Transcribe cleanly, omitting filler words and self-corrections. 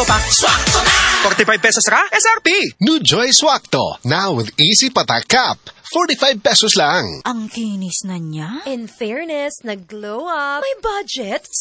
Swakto pa. Swakto na! 45 pesos ka? SRP! New Joy Swakto. Now with easy patak cap. 45 pesos lang. Ang kinis na niya. In fairness, nag-glow up. May budget,